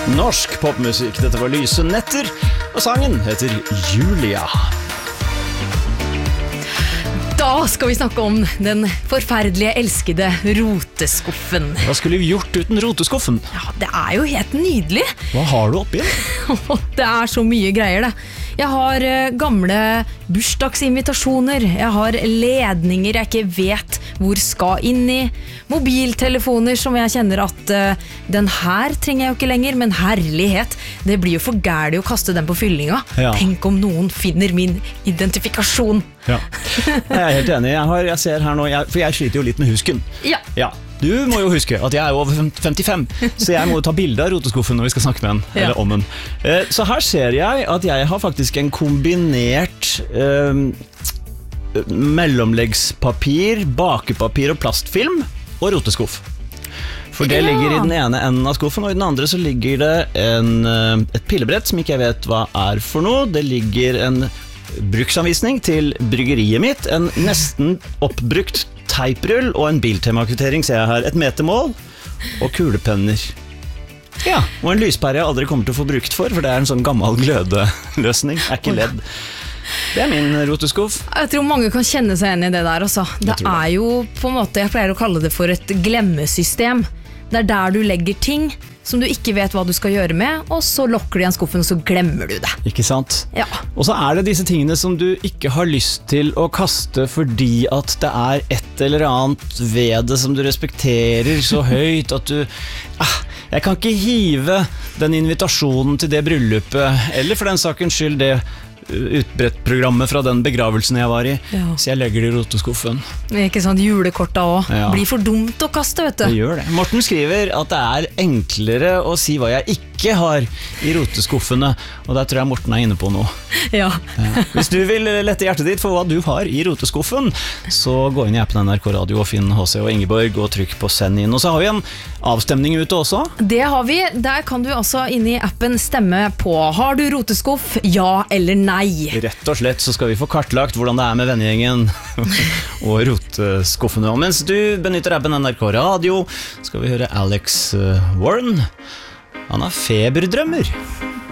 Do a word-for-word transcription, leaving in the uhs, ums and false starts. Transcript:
Norsk popmusikk, dette var Lyse Netter, og sangen heter Julia. Da skal vi snakke om den forferdelige, elskede roteskuffen. Hva skulle vi gjort uten roteskuffen? Ja, det er jo helt nydelig. Hva har du oppi den? Det er så mye greier det. Jeg har uh, gamle bursdagsinvitasjoner, jeg har ledninger jeg ikke vet hvor skal inn i, mobiltelefoner som jeg kjenner at uh, den her trenger jeg jo ikke lenger, men herlighet, det blir jo for gærlig å kaste den på fyllinga. Ja. Tenk om noen finner min identifikasjon. Ja, jeg er helt enig. Jeg, har, jeg ser her nå, jeg, for jeg sliter jo litt med husken. Ja. Ja. Du må jo huske at jeg er over femtifem, så jeg må jo ta bilde av roteskuffen når vi skal snakke med den, ja. eller om den. Så her ser jeg at jeg har faktisk en kombinert eh, mellomleggspapir, bakepapir og plastfilm og roteskuff. For det Ja. ligger i den ene enden av skuffen, og i den andre så ligger det en, et pillebrett som ikke jeg vet hva er for noe. Det ligger en bruksanvisning til bryggeriet mitt, en nesten oppbrukt teiprull og en biltemakvittering ser jeg her, et metermål og kulepenner. Ja, og en lyspære jeg aldri kommer til å få brukt for, for det er en sånn gammel glødeløsning, er ikke ledd. Det er min roteskuff. Jeg tror mange kan kjenne seg igjen i det der også. Det er jo på en måte, jeg pleier å kalle det for et glemmesystem. Det er der du legger ting som du ikke vet hva du skal gjøre med, og så lokker du igjen skuffen, og så glemmer du det. Ikke sant? Ja. Og så er det disse tingene som du ikke har lyst til å kaste fordi at det er et eller annet ved det som du respekterer så høyt at du ah, jeg kan ikke hive den invitasjonen til det bryllupet, eller for den sakens skyld det utbrettprogrammet fra den begravelsen jeg var i, Ja. så jeg legger det i roteskuffen. Ikke sant, julekorta også. Ja. Blir for dumt å kaste, vet Det du. gjør det. Morten skriver at det er enklere å si hva jeg ikke har i roteskuffene, og der tror jeg Morten er inne på noe. Ja. Ja. Hvis du vil lette hjertet ditt for hva du har i roteskuffen, så gå inn i appen N R K Radio og finn H C og Ingeborg og trykk på send inn. Og så har vi en avstemning ute også. Det har vi. Der kan du altså inne i appen stemme på har du roteskuff, ja eller nei. Rett og slett så skal vi få kartlagt hvordan det er med vennegjengen og roteskuffene. Og mens du benytter appen N R K Radio, skal vi høre Alex Warren. Han har feberdrømmer.